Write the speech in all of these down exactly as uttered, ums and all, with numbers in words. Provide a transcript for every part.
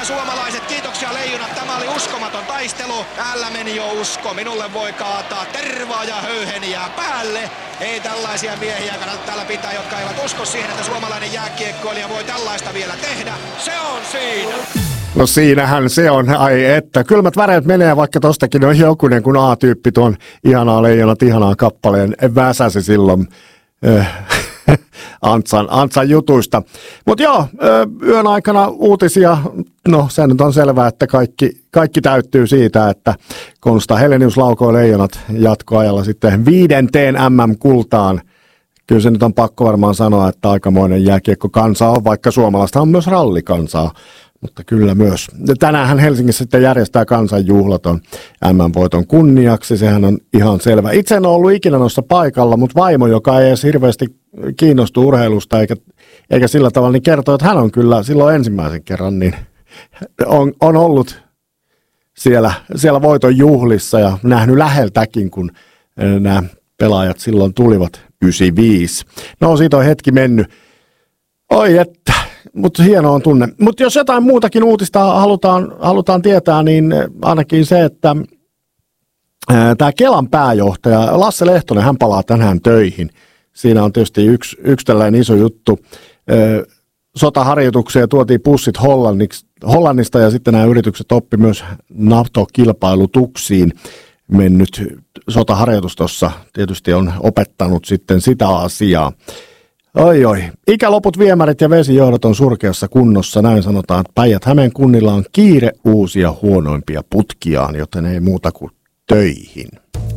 suomalaiset, kiitoksia Leijonat, tämä oli uskomaton taistelu. Täällä meni jo usko, minulle voi kaataa tervaa ja höyheniä päälle. Ei tällaisia miehiä kannata täällä pitää, jotka eivät usko siihen, että suomalainen jääkiekkoilija voi tällaista vielä tehdä. Se on siinä! No siinähän se on, ai että. Kylmät väreet menee, vaikka tostakin on jokunen, kun A-tyyppi tuon ihanaa Leijonat, ihanaa kappaleen väsäsi silloin äh, Antsan, Antsan jutuista. Mutta joo, äh, yön aikana uutisia, no se nyt on selvää, että kaikki, kaikki täyttyy siitä, että Konsta Helenius laukoo Leijonat jatkoajalla sitten viidenteen M M-kultaan. Kyllä se nyt on pakko varmaan sanoa, että aikamoinen jääkiekko kansa on, vaikka suomalaista on myös rallikansaa. Mutta kyllä myös. Tänäänhän Helsingissä sitten järjestää kansanjuhlaton M M-voiton kunniaksi, sehän on ihan selvä. Itse en ole ollut ikinä noissa paikalla, mutta vaimo, joka ei edes hirveästi kiinnostu urheilusta eikä, eikä sillä tavalla, niin kertoo, että hän on kyllä silloin ensimmäisen kerran, niin on, on ollut siellä, siellä voiton juhlissa ja nähnyt läheltäkin, kun nämä pelaajat silloin tulivat yhdeksänkymmentäviisi. No siitä on hetki mennyt. Oi että, mutta hieno on tunne. Mutta jos jotain muutakin uutista halutaan, halutaan tietää, niin ainakin se, että tämä Kelan pääjohtaja Lasse Lehtonen, hän palaa tänään töihin. Siinä on tietysti yksi, yksi tällainen iso juttu. Sotaharjoituksia tuotiin pussit Hollannista ja sitten nämä yritykset oppi myös NATO-kilpailutuksiin. Mennyt sotaharjoitus tuossa tietysti on opettanut sitten sitä asiaa. Oi oi, ikäloput, viemärit ja vesijohdot on surkeassa kunnossa, näin sanotaan, että Päijät-Hämeen kunnilla on kiire uusia huonoimpia putkiaan, joten ei muuta kuin töihin.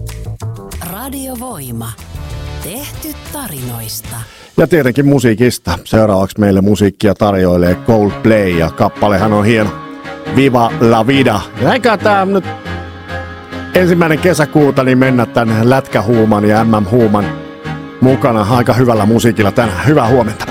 Radiovoima. Tehty tarinoista. Ja tietenkin musiikista. Seuraavaksi meille musiikkia tarjoilee Coldplay ja kappalehan on hieno. Viva la vida. Ja eikä tää nyt ensimmäinen kesäkuuta niin mennä tän lätkähuuman ja M M-huuman mukana aika hyvällä musiikilla tänään. Hyvää huomenta.